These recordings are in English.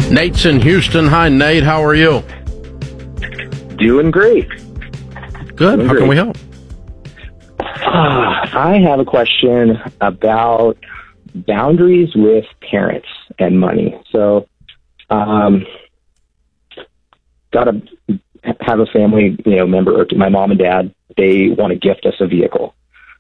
Nate's in Houston. Hi, Nate. How are you? Doing great. Good. How can we help? I have a question about boundaries with parents and money. So, got to have a family, member, or my mom and dad. They want to gift us a vehicle.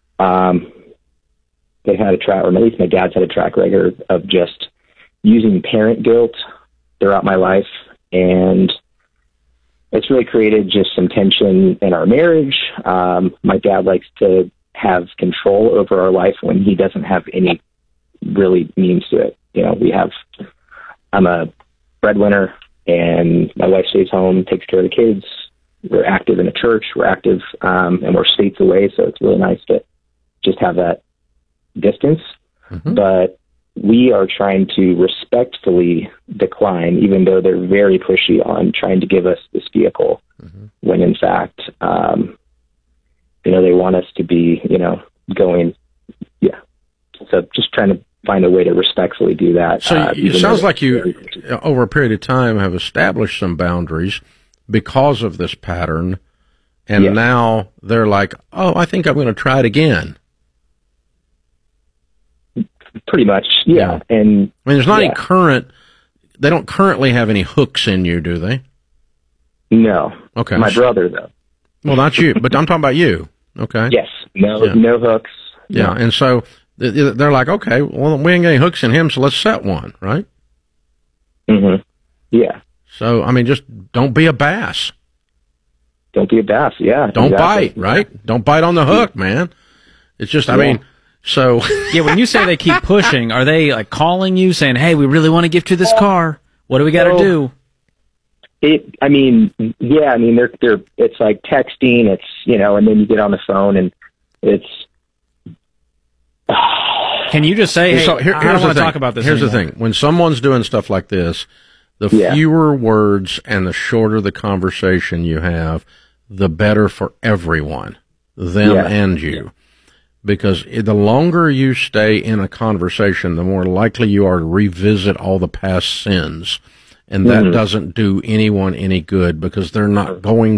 They've had or at least my dad's had a track record of just using parent guilt throughout my life, and it's really created just some tension in our marriage. My dad likes to have control over our life when he doesn't have any really means to it. I'm a breadwinner, and my wife stays home, takes care of the kids. We're active in a church. We're active, and we're states away, so it's really nice to just have that distance. Mm-hmm. But we are trying to respectfully decline, even though they're very pushy on trying to give us this vehicle, mm-hmm. when in fact, they want us to be, going, yeah. So just trying to find a way to respectfully do that. So it sounds like you, over a period of time, have established some boundaries because of this pattern, and yes. Now they're like, oh, I think I'm going to try it again. Pretty much, yeah. And there's not any they don't currently have any hooks in you, do they? No. Okay. My brother, though. Well, not you, but I'm talking about you. Okay. Yes. No hooks. Yeah, no. And so they're like, okay, well, we ain't got any hooks in him, so let's set one, right? Mm-hmm. Yeah. So, just don't be a bass. Don't be a bass, yeah. Don't bite, right? Yeah. Don't bite on the hook, man. It's just, so... Yeah, when you say they keep pushing, are they like calling you saying, hey, we really want to gift you this car. What do we got to do? They're it's like texting, it's, and then you get on the phone and it's... Can you just say, hey, so I don't want to talk about this Here's anymore. the thing. When someone's doing stuff like this, the fewer words and the shorter the conversation you have, the better for everyone, them and you. Because the longer you stay in a conversation, the more likely you are to revisit all the past sins. And that doesn't do anyone any good, because they're not going